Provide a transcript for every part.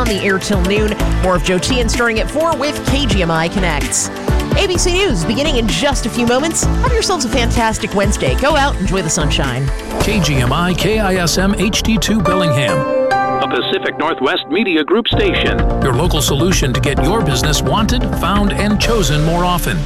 on the air till noon. More of Joe Sheehan starting at 4 with KGMI Connects. ABC News beginning in just a few moments. Have yourselves a fantastic Wednesday. Go out, enjoy the sunshine. KGMI KISM HD2 Bellingham, a Pacific Northwest Media Group station. Your local solution to get your business wanted, found, and chosen more often.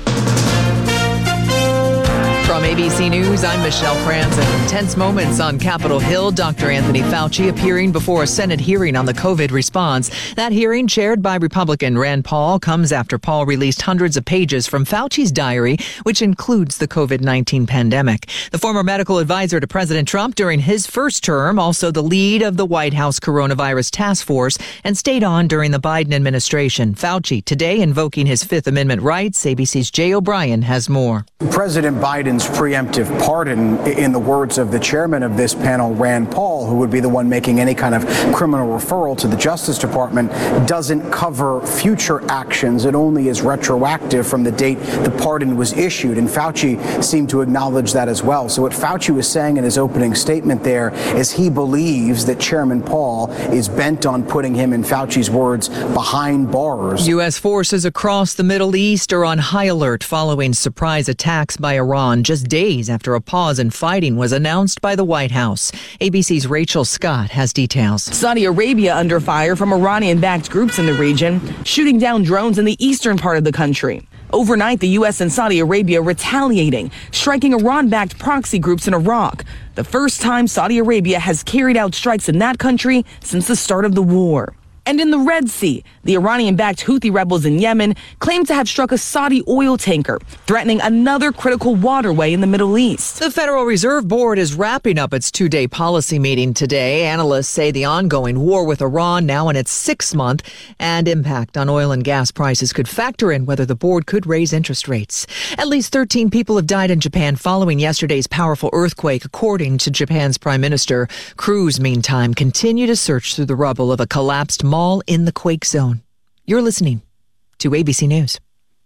From ABC News, I'm Michelle Franzen. Tense moments on Capitol Hill. Dr. Anthony Fauci appearing before a Senate hearing on the COVID response. That hearing, chaired by Republican Rand Paul, comes after Paul released hundreds of pages from Fauci's diary, which includes the COVID-19 pandemic. The former medical advisor to President Trump during his first term, also the lead of the White House coronavirus task force, and stayed on during the Biden administration. Fauci today invoking his Fifth Amendment rights. ABC's Jay O'Brien has more. President Biden's preemptive pardon, in the words of the chairman of this panel, Rand Paul, who would be the one making any kind of criminal referral to the Justice Department, doesn't cover future actions. It only is retroactive from the date the pardon was issued. And Fauci seemed to acknowledge that as well. So what Fauci was saying in his opening statement there is he believes that Chairman Paul is bent on putting him, in Fauci's words, behind bars. U.S. forces across the Middle East are on high alert following surprise attacks by Iran just days after a pause in fighting was announced by the White House. ABC's Rachel Scott has details. Saudi Arabia under fire from Iranian-backed groups in the region, shooting down drones in the eastern part of the country. Overnight, the U.S. and Saudi Arabia retaliating, striking Iran-backed proxy groups in Iraq. The first time Saudi Arabia has carried out strikes in that country since the start of the war. And in the Red Sea, the Iranian-backed Houthi rebels in Yemen claim to have struck a Saudi oil tanker, threatening another critical waterway in the Middle East. The Federal Reserve Board is wrapping up its two-day policy meeting today. Analysts say the ongoing war with Iran, now in its sixth month, and impact on oil and gas prices could factor in whether the board could raise interest rates. At least 13 people have died in Japan following yesterday's powerful earthquake, according to Japan's Prime Minister. Crews, meantime, continue to search through the rubble of a collapsed mall in the quake zone. You're listening to ABC News.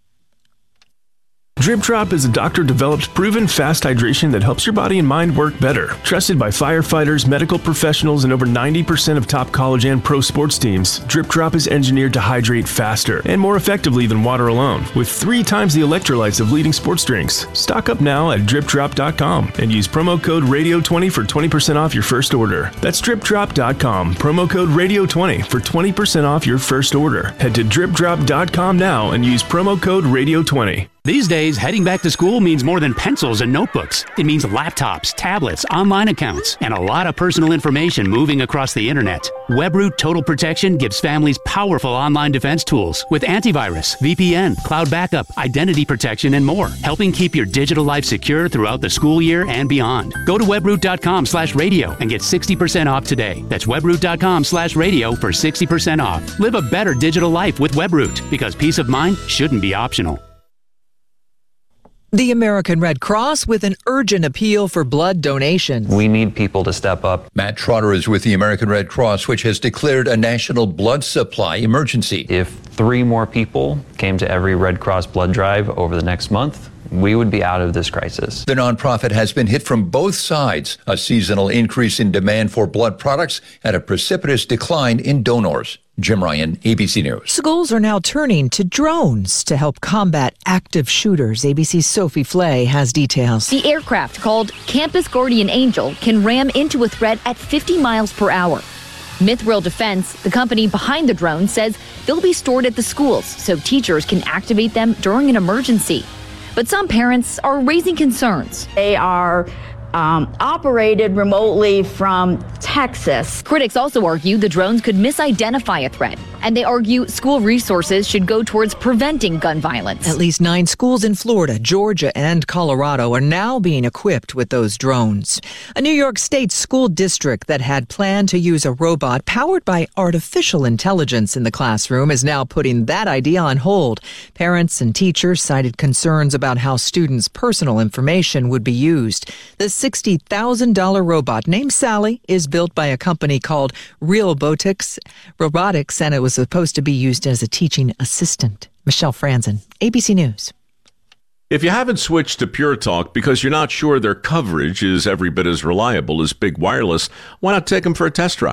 Drip Drop is a doctor-developed, proven fast hydration that helps your body and mind work better. Trusted by firefighters, medical professionals, and over 90% of top college and pro sports teams, Drip Drop is engineered to hydrate faster and more effectively than water alone, with 3 times the electrolytes of leading sports drinks. Stock up now at dripdrop.com and use promo code RADIO20 for 20% off your first order. That's dripdrop.com, promo code RADIO20 for 20% off your first order. Head to dripdrop.com now and use promo code RADIO20. These days, heading back to school means more than pencils and notebooks. It means laptops, tablets, online accounts, and a lot of personal information moving across the internet. WebRoot Total Protection gives families powerful online defense tools with antivirus, VPN, cloud backup, identity protection, and more, helping keep your digital life secure throughout the school year and beyond. Go to webroot.com/radio and get 60% off today. That's webroot.com/radio for 60% off. Live a better digital life with WebRoot, because peace of mind shouldn't be optional. The American Red Cross with an urgent appeal for blood donation. We need people to step up. Matt Trotter is with the American Red Cross, which has declared a national blood supply emergency. If 3 more people came to every Red Cross blood drive over the next month, we would be out of this crisis. The nonprofit has been hit from both sides, a seasonal increase in demand for blood products and a precipitous decline in donors. Jim Ryan, ABC News. Schools are now turning to drones to help combat active shooters. ABC's Sophie Flay has details. The aircraft, called Campus Guardian Angel, can ram into a threat at 50 miles per hour. Mithril Defense, the company behind the drone, says they'll be stored at the schools so teachers can activate them during an emergency. But some parents are raising concerns. They are operated remotely from Texas. Critics also argue the drones could misidentify a threat, and they argue school resources should go towards preventing gun violence. At least 9 schools in Florida, Georgia, and Colorado are now being equipped with those drones. A New York State school district that had planned to use a robot powered by artificial intelligence in the classroom is now putting that idea on hold. Parents and teachers cited concerns about how students' personal information would be used. The $60,000 robot named Sally is built by a company called Realbotics Robotics, and it was supposed to be used as a teaching assistant. Michelle Franzen, ABC News. If you haven't switched to Pure Talk because you're not sure their coverage is every bit as reliable as Big Wireless, why not take them for a test drive?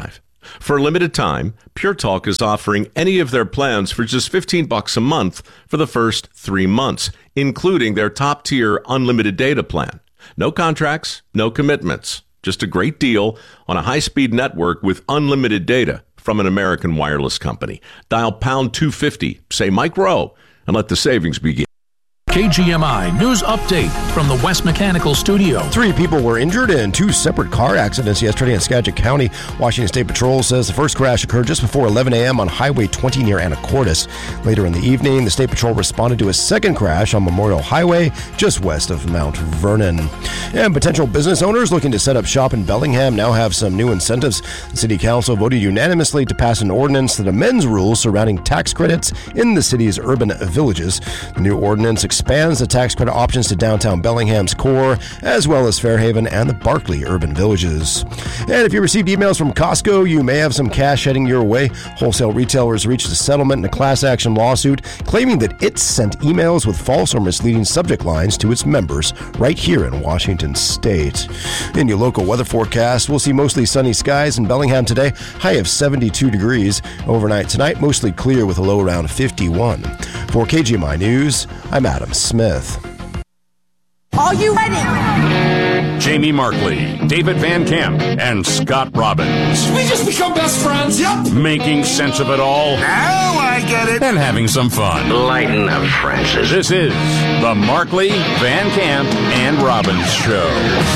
For a limited time, Pure Talk is offering any of their plans for just $15 a month for the first 3 months, including their top-tier unlimited data plan. No contracts, no commitments. Just a great deal on a high-speed network with unlimited data from an American wireless company. Dial pound 250, say Mike Rowe, and let the savings begin. KGMI News Update from the West Mechanical Studio. 3 people were injured in 2 separate car accidents yesterday in Skagit County. Washington State Patrol says the first crash occurred just before 11 a.m. on Highway 20 near Anacortes. Later in the evening, the State Patrol responded to a second crash on Memorial Highway just west of Mount Vernon. And potential business owners looking to set up shop in Bellingham now have some new incentives. The City Council voted unanimously to pass an ordinance that amends rules surrounding tax credits in the city's urban villages. The new ordinance expands the tax credit options to downtown Bellingham's core, as well as Fairhaven and the Barclay urban villages. And if you received emails from Costco, you may have some cash heading your way. Wholesale retailers reached a settlement in a class action lawsuit claiming that it sent emails with false or misleading subject lines to its members right here in Washington State. In your local weather forecast, we'll see mostly sunny skies in Bellingham today, high of 72 degrees. Overnight tonight, mostly clear with a low around 51. For KGMI News, I'm Adam Smith. Are you ready? Jamie Markley, David Van Camp, and Scott Robbins. We just become best friends. Yep. Making sense of it all. Now I get it. And having some fun. Lighten up, Francis. This is the Markley, Van Camp, and Robbins Show.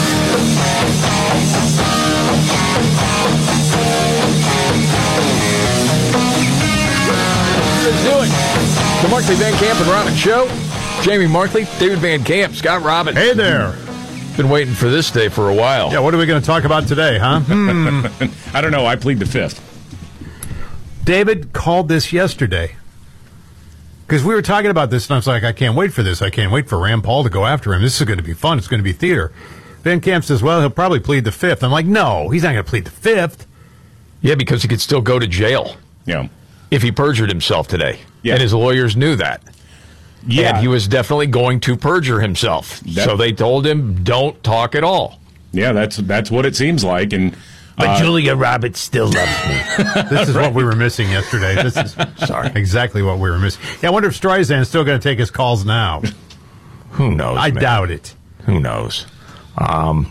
Let's do it. The Markley, Van Camp, and Robbins Show. Jamie Markley, David Van Camp, Scott Robbins. Hey there. Been waiting for this day for a while. Yeah, what are we going to talk about today, huh? I don't know. I plead the fifth. David called this yesterday. Because we were talking about this, and I was like, I can't wait for this. I can't wait for Rand Paul to go after him. This is going to be fun. It's going to be theater. Van Camp says, well, he'll probably plead the fifth. I'm like, no, he's not going to plead the fifth. Yeah, because he could still go to jail. Yeah. If he perjured himself today. Yeah. And his lawyers knew that. Yeah. And he was definitely going to perjure himself. So they told him, don't talk at all. Yeah, that's what it seems like. And but Julia Roberts still loves me. This is what we were missing yesterday. This is exactly what we were missing. Yeah, I wonder if Streisand's still going to take his calls now. Who knows? I doubt it. Who knows? And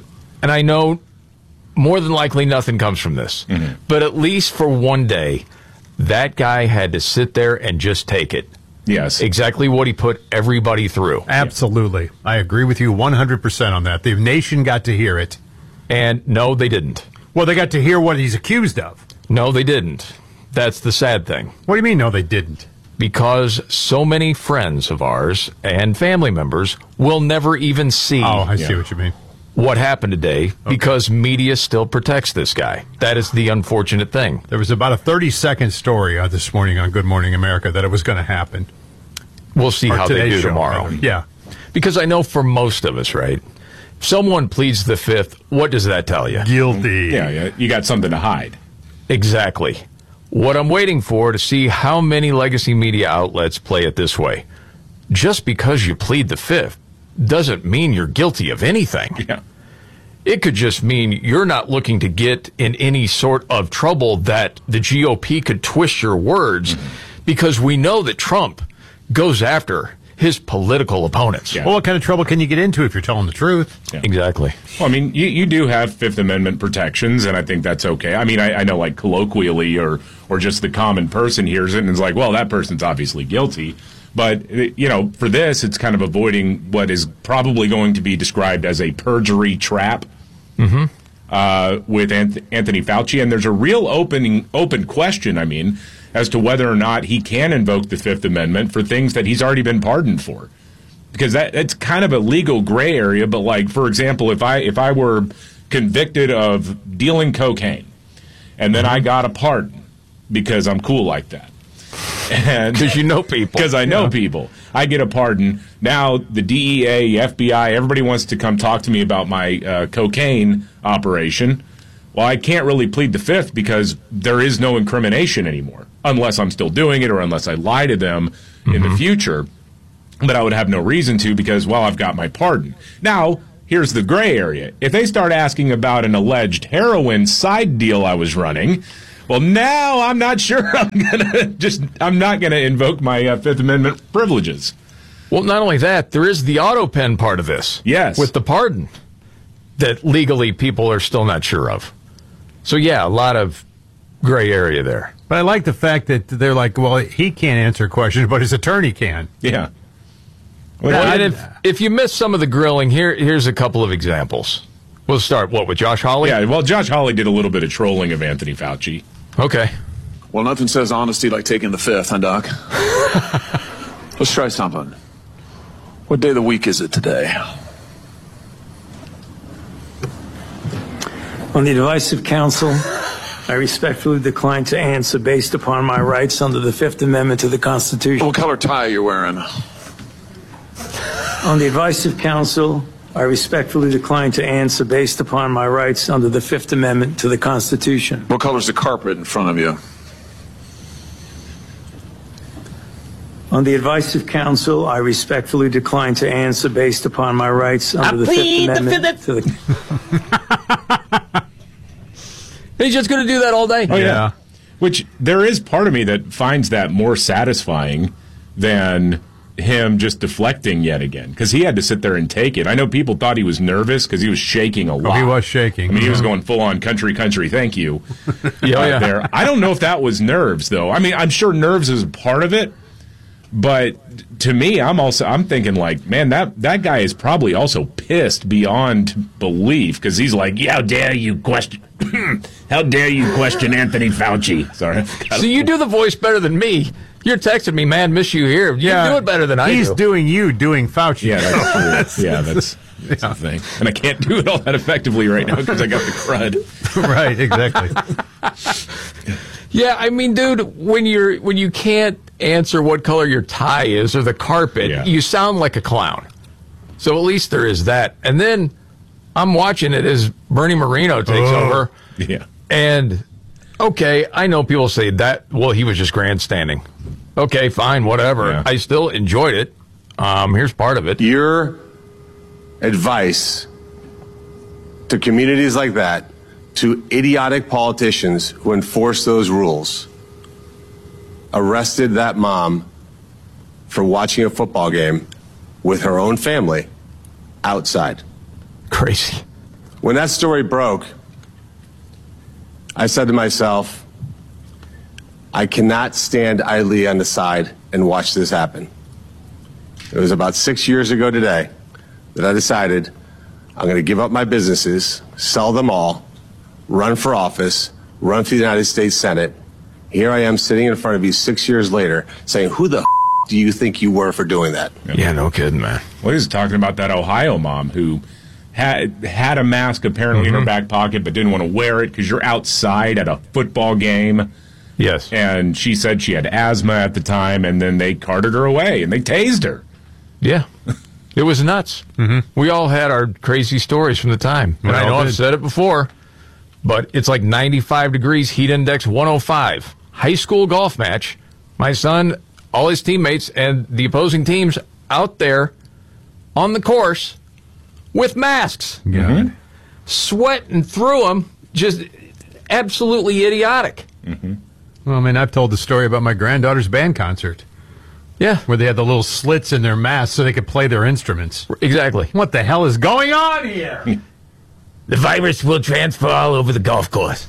I know more than likely nothing comes from this. Mm-hmm. But at least for one day, that guy had to sit there and just take it. Yes. Exactly what he put everybody through. Absolutely. I agree with you 100% on that. The nation got to hear it. And no, they didn't. Well, they got to hear what he's accused of. No, they didn't. That's the sad thing. What do you mean, no, they didn't? Because so many friends of ours and family members will never even see. Oh, I see what you mean. What happened today because media still protects this guy. That is the unfortunate thing. There was about a 30-second story this morning on Good Morning America that it was going to happen. We'll see how they do tomorrow. Yeah. Because I know for most of us, right, if someone pleads the fifth, what does that tell you? Guilty. Yeah, you got something to hide. Exactly. What I'm waiting for to see how many legacy media outlets play it this way. Just because you plead the fifth doesn't mean you're guilty of anything. Yeah. It could just mean you're not looking to get in any sort of trouble that the GOP could twist your words, because we know that Trump goes after his political opponents. Yeah. Well, what kind of trouble can you get into if you're telling the truth? Yeah. Exactly. Well, I mean, you do have Fifth Amendment protections, and I think that's okay. I mean, I know, like, colloquially or just the common person hears it and is like, well, that person's obviously guilty. But, you know, for this, it's kind of avoiding what is probably going to be described as a perjury trap with Anthony Fauci. And there's a real open question, I mean, as to whether or not he can invoke the Fifth Amendment for things that he's already been pardoned for. Because that's kind of a legal gray area. But, like, for example, if I were convicted of dealing cocaine and then I got a pardon because I'm cool like that. Because you know people. Because I know people. I get a pardon. Now the DEA, FBI, everybody wants to come talk to me about my cocaine operation. Well, I can't really plead the fifth because there is no incrimination anymore, unless I'm still doing it or unless I lie to them in the future. But I would have no reason to because, well, I've got my pardon. Now, here's the gray area. If they start asking about an alleged heroin side deal I was running, well, now I'm not sure I'm not gonna invoke my Fifth Amendment privileges. Well, not only that, there is the auto pen part of this. Yes. With the pardon that legally people are still not sure of. So, yeah, a lot of gray area there. But I like the fact that they're like, well, he can't answer questions, but his attorney can. Yeah. Well, and if you missed some of the grilling, here's a couple of examples. We'll start, with Josh Hawley? Yeah, well, Josh Hawley did a little bit of trolling of Anthony Fauci. Okay. Well, nothing says honesty like taking the Fifth, huh, Doc? Let's try something. What day of the week is it today? On the advice of counsel, I respectfully decline to answer based upon my rights under the Fifth Amendment to the Constitution. What color tie are you wearing? On the advice of counsel, I respectfully decline to answer based upon my rights under the Fifth Amendment to the Constitution. What color's the carpet in front of you? On the advice of counsel, I respectfully decline to answer based upon my rights under the Fifth Amendment to the... He's just going to do that all day? Oh, yeah. Which, there is part of me that finds that more satisfying than him just deflecting yet again, because he had to sit there and take it. I know people thought he was nervous because he was shaking a lot. Oh, he was shaking. I mean, he was going full on country, thank you. Yeah. There. I don't know if that was nerves, though. I mean, I'm sure nerves is a part of it, but to me, I'm thinking like, man, that guy is probably also pissed beyond belief, because he's like, yeah, how dare you question Anthony Fauci? Sorry. So you do the voice better than me. You're texting me, man, miss you here. You do it better than I do. He's doing Fauci. Yeah, that's true. that's the thing. And I can't do it all that effectively right now because I got the crud. Right, exactly. Yeah, I mean, dude, when you can't answer what color your tie is or the carpet, you sound like a clown. So at least there is that. And then I'm watching it as Bernie Moreno takes over. Yeah. And, okay, I know people say that, well, he was just grandstanding. Okay, fine, whatever. Yeah. I still enjoyed it. Here's part of it. Your advice to communities like that, to idiotic politicians who enforce those rules, arrested that mom for watching a football game with her own family outside. Crazy. When that story broke, I said to myself, I cannot stand idly on the side and watch this happen. It was about 6 years ago today that I decided I'm going to give up my businesses, sell them all, run for office, run for the United States Senate. Here I am sitting in front of you 6 years later saying, who the do you think you were for doing that? Yeah, no kidding, man. Well, he's talking about that Ohio mom who had a mask apparently in her back pocket but didn't want to wear it because you're outside at a football game. Yes. And she said she had asthma at the time, and then they carted her away, and they tased her. Yeah. It was nuts. We all had our crazy stories from the time. And I know I've said it before, but it's like 95 degrees, heat index 105. High school golf match. My son, all his teammates, and the God. Teams out there on the course with masks. Sweating through them. Just absolutely idiotic. Well, I mean, I've told the story about my granddaughter's band concert. Yeah. Where they had the little slits in their masks so they could play their instruments. Exactly. What the hell is going on here? The virus will transfer all over the golf course.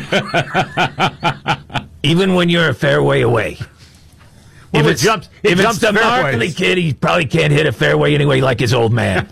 Even when you're a fairway away. Well, if it's the Markley kid, he probably can't hit a fairway anyway like his old man.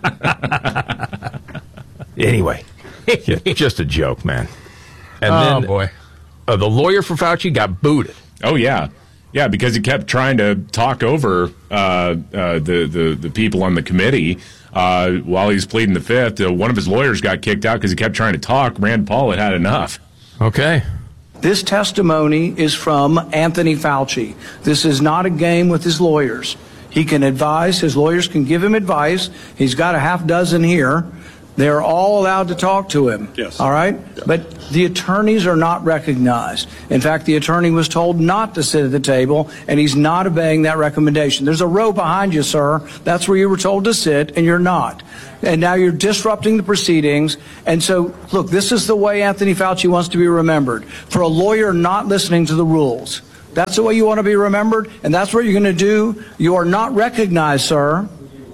Anyway. Just a joke, man. And then, boy. The lawyer for Fauci got booted. Oh, yeah. Yeah, because he kept trying to talk over the people on the committee while he was pleading the Fifth. One of his lawyers got kicked out because he kept trying to talk. Rand Paul had enough. Okay. This testimony is from Anthony Fauci. This is not a game with his lawyers. He can advise. His lawyers can give him advice. He's got a half dozen here. They're all allowed to talk to him. Yes. All right? Yeah. But the attorneys are not recognized. In fact, the attorney was told not to sit at the table, and he's not obeying that recommendation. There's a row behind you, sir. That's where you were told to sit, and you're not. And now you're disrupting the proceedings. And so, look, this is the way Anthony Fauci wants to be remembered. For a lawyer not listening to the rules. That's the way you want to be remembered, and that's what you're going to do. You are not recognized, sir.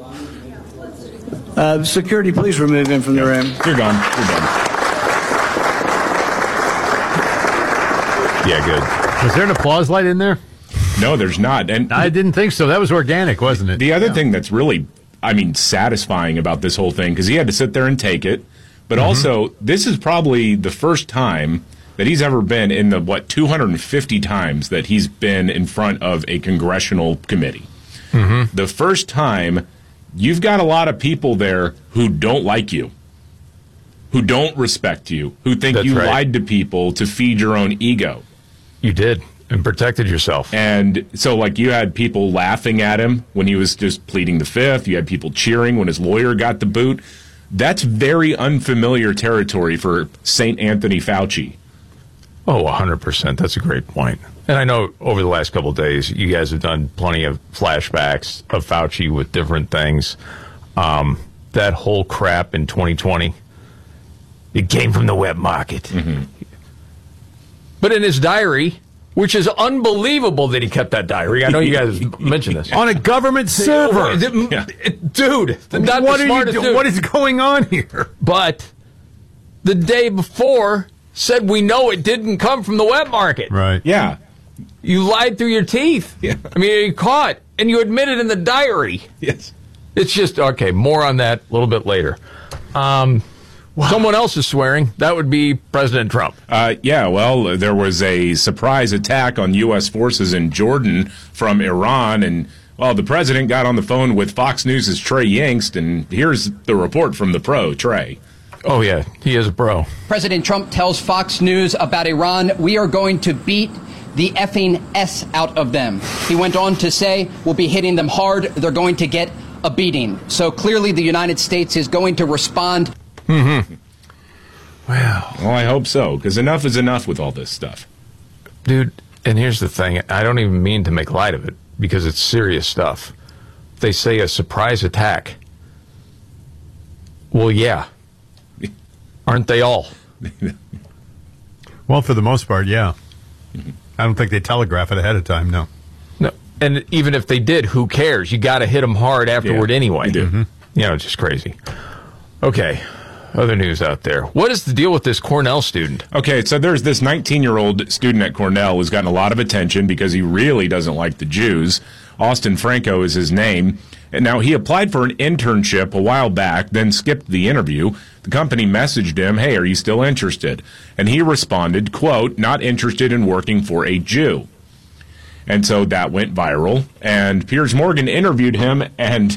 Security, please remove him from the room. You're gone. You're done. Yeah, good. Was there an applause light in there? No, there's not. And I didn't think so. That was organic, wasn't it? The other thing that's really, satisfying about this whole thing, because he had to sit there and take it, but also, this is probably the first time that he's ever been in the, 250 times that he's been in front of a congressional committee. The first time, you've got a lot of people there who don't like you, who don't respect you, who think That's you right. lied to people to feed your own ego. You did, and protected yourself. And so, you had people laughing at him when he was just pleading the fifth. You had people cheering when his lawyer got the boot. That's very unfamiliar territory for St. Anthony Fauci. Oh, 100%. That's a great point. And I know over the last couple of days, you guys have done plenty of flashbacks of Fauci with different things. That whole crap in 2020, it came from the web market. But in his diary, which is unbelievable that he kept that diary. I know you guys mentioned this. On a government server. Dude, not what the are smartest you doing? dude. What is going on here? But the day before said we know it didn't come from the web market. Right. Yeah. You lied through your teeth. Yeah. I mean, you caught, and you admitted in the diary. Yes. It's just, okay, more on that a little bit later. Someone else is swearing. That would be President Trump. There was a surprise attack on U.S. forces in Jordan from Iran, and, the president got on the phone with Fox News' Trey Yingst, and here's the report from the pro, Trey. Oh, yeah, he is a pro. President Trump tells Fox News about Iran, we are going to beat the effing S out of them. He went on to say, we'll be hitting them hard. They're going to get a beating. So clearly the United States is going to respond. Wow. Well, I hope so, because enough is enough with all this stuff. Dude, and here's the thing. I don't even mean to make light of it, because it's serious stuff. They say a surprise attack. Well, yeah. Aren't they all? Well, for the most part, yeah. I don't think they telegraph it ahead of time, no. No, and even if they did, who cares? You got to hit them hard afterward anyway. You do. It's just crazy. Okay, other news out there. What is the deal with this Cornell student? Okay, so there's this 19-year-old student at Cornell who's gotten a lot of attention because he really doesn't like the Jews. Austin Franco is his name. And now he applied for an internship a while back, then skipped the interview. The company messaged him, hey, are you still interested? And he responded, quote, not interested in working for a Jew. And so that went viral. And Piers Morgan interviewed him, and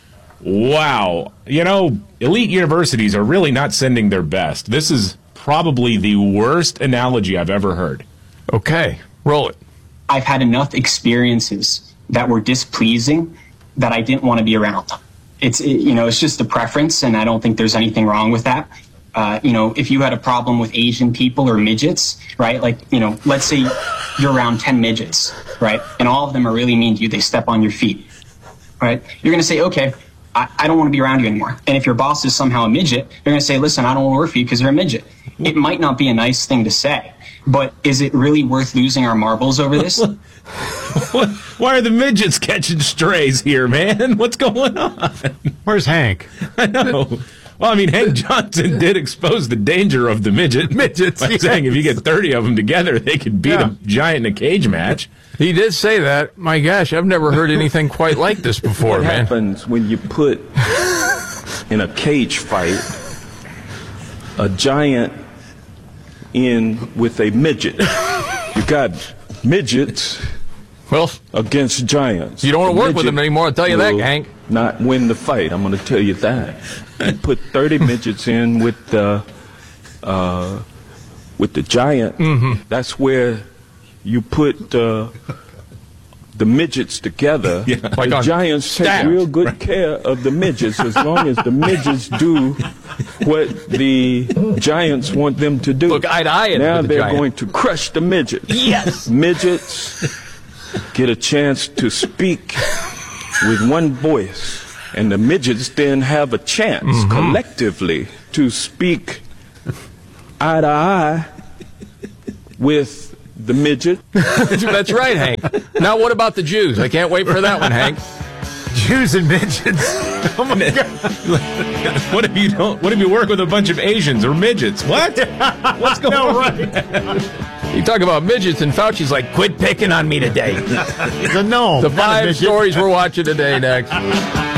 wow. Elite universities are really not sending their best. This is probably the worst analogy I've ever heard. Okay, roll it. I've had enough experiences that were displeasing that I didn't want to be around. It's just a preference, and I don't think there's anything wrong with that. If you had a problem with Asian people or midgets, right? Let's say you're around 10 midgets, right? And all of them are really mean to you. They step on your feet, right? You're going to say, okay, I don't want to be around you anymore. And if your boss is somehow a midget, you're going to say, listen, I don't want to work for you because you're a midget. It might not be a nice thing to say, but is it really worth losing our marbles over this? Why are the midgets catching strays here, man? What's going on? Where's Hank? I know. Well, Hank Johnson did expose the danger of the midgets by saying if you get 30 of them together, they could beat a giant in a cage match. He did say that. My gosh, I've never heard anything quite like this before, what man. What happens when you put in a cage fight a giant in with a midget? You got midgets against giants. You don't want to work with them anymore, I'll tell you that, Hank. Not win the fight, I'm going to tell you that. You put 30 midgets in with the giant. That's where you put the midgets together, Like the on giants take staff. real good care of the midgets as long as the midgets do what the giants want them to do. Look eye to eye now with the they're giant. going to crush the midgets. Yes. Midgets get a chance to speak with one voice, and the midgets then have a chance collectively to speak eye to eye with the midget. That's right, Hank. Now, what about the Jews? I can't wait for that one, Hank. Jews and midgets. Oh my God. What if you don't? What if you work with a bunch of Asians or midgets? What? What's going on? You talk about midgets, and Fauci's like, quit picking on me today. He's a gnome. The not a 5 midget. stories we're watching today next.